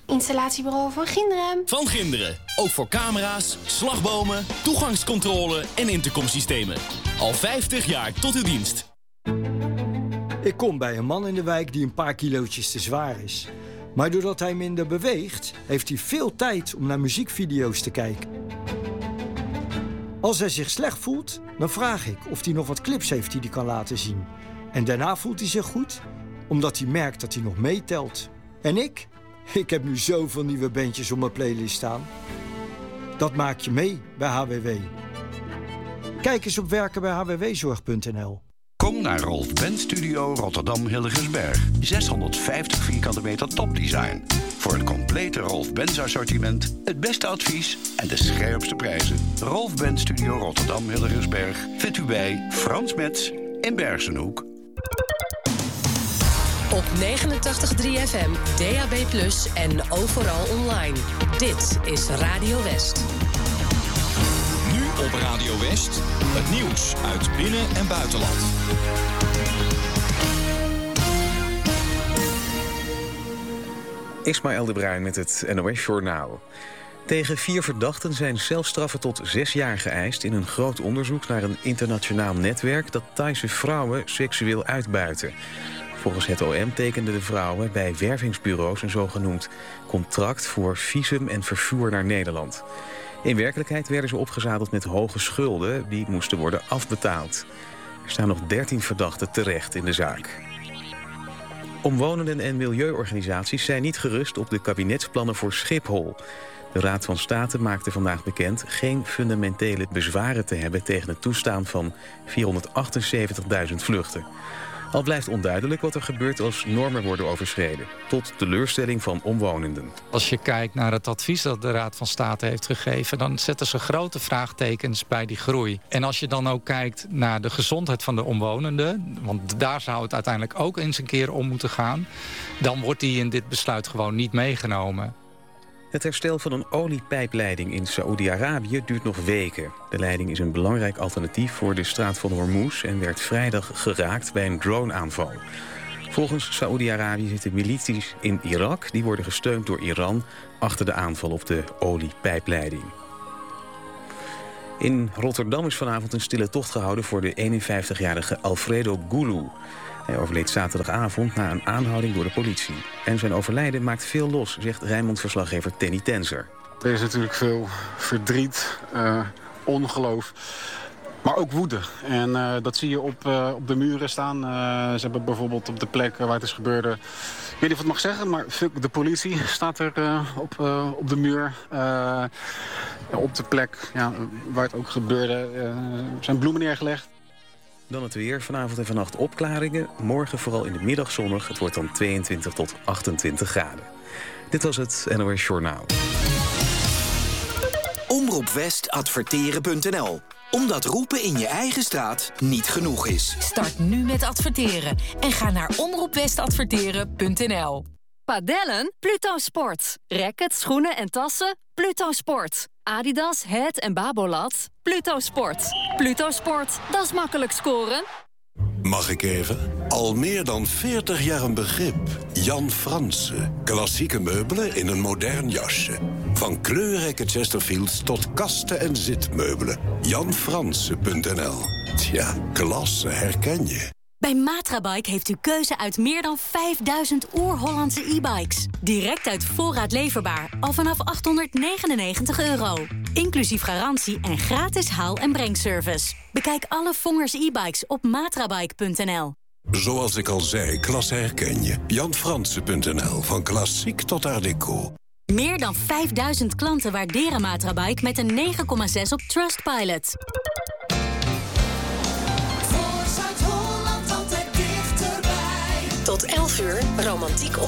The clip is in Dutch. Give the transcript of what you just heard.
Installatiebureau Van Ginderen. Van Ginderen. Ook voor camera's, slagbomen, toegangscontrole en intercomsystemen. Al 50 jaar tot uw dienst. Ik kom bij een man in de wijk die een paar kilootjes te zwaar is. Maar doordat hij minder beweegt, heeft hij veel tijd om naar muziekvideo's te kijken. Als hij zich slecht voelt, dan vraag ik of hij nog wat clips heeft die hij kan laten zien. En daarna voelt hij zich goed, omdat hij merkt dat hij nog meetelt. En ik? Ik heb nu zoveel nieuwe bandjes op mijn playlist staan. Dat maak je mee bij HWW. Kijk eens op werkenbijhwwzorg.nl. Kom naar Rolf Benz Studio Rotterdam Hillegersberg. 650 vierkante meter topdesign. Voor het complete Rolf Benz assortiment, het beste advies en de scherpste prijzen. Rolf Benz Studio Rotterdam Hillegersberg vindt u bij Frans Metz in Bergenhoek. Op 89.3 FM, DAB+ en overal online. Dit is Radio West. Nu op Radio West, het nieuws uit binnen- en buitenland. Ismaël de Bruin met het NOS Journaal. Tegen 4 verdachten zijn celstraffen tot 6 jaar geëist in een groot onderzoek naar een internationaal netwerk dat Thaise vrouwen seksueel uitbuiten. Volgens het OM tekenden de vrouwen bij wervingsbureaus een zogenoemd contract voor visum en vervoer naar Nederland. In werkelijkheid werden ze opgezadeld met hoge schulden die moesten worden afbetaald. Er staan nog 13 verdachten terecht in de zaak. Omwonenden en milieuorganisaties zijn niet gerust op de kabinetsplannen voor Schiphol. De Raad van State maakte vandaag bekend geen fundamentele bezwaren te hebben tegen het toestaan van 478.000 vluchten. Al blijft onduidelijk wat er gebeurt als normen worden overschreden, tot teleurstelling van omwonenden. Als je kijkt naar het advies dat de Raad van State heeft gegeven, dan zetten ze grote vraagtekens bij die groei. En als je dan ook kijkt naar de gezondheid van de omwonenden, want daar zou het uiteindelijk ook eens een keer om moeten gaan, dan wordt die in dit besluit gewoon niet meegenomen. Het herstel van een oliepijpleiding in Saoedi-Arabië duurt nog weken. De leiding is een belangrijk alternatief voor de straat van Hormuz en werd vrijdag geraakt bij een droneaanval. Volgens Saoedi-Arabië zitten milities in Irak, die worden gesteund door Iran, achter de aanval op de oliepijpleiding. In Rotterdam is vanavond een stille tocht gehouden voor de 51-jarige Alfredo Gulu. Hij overleed zaterdagavond na een aanhouding door de politie. En zijn overlijden maakt veel los, zegt Rijnmond-verslaggever Tenny Tenzer. Er is natuurlijk veel verdriet, ongeloof, maar ook woede. En dat zie je op de muren staan. Ze hebben bijvoorbeeld op de plek waar het is gebeurd, ik weet niet of ik het mag zeggen, maar fuck de politie staat er op de muur. Op de plek waar het ook gebeurde zijn bloemen neergelegd. Dan het weer. Vanavond en vannacht opklaringen. Morgen vooral in de middag zonnig. Het wordt dan 22 tot 28 graden. Dit was het NOS Journaal. Omroepwestadverteren.nl. Omdat roepen in je eigen straat niet genoeg is. Start nu met adverteren en ga naar omroepwestadverteren.nl. Padellen? Pluto Sport. Rackets, schoenen en tassen? Pluto Sport. Adidas, Head en Babolat? Pluto Sport. Pluto Sport, dat is makkelijk scoren. Mag ik even? Al meer dan 40 jaar een begrip. Jan Franse. Klassieke meubelen in een modern jasje. Van kleurrijke Chesterfields tot kasten en zitmeubelen. JanFranse.nl. Tja, klasse herken je. Bij Matrabike heeft u keuze uit meer dan 5000 oer-Hollandse e-bikes. Direct uit voorraad leverbaar, al vanaf €899. Inclusief garantie en gratis haal- en brengservice. Bekijk alle Vongers e-bikes op matrabike.nl. Zoals ik al zei, klasse herken je. JanFranse.nl. Van klassiek tot art deco. Meer dan 5000 klanten waarderen Matrabike met een 9,6 op Trustpilot. Tot 11 uur, romantiek op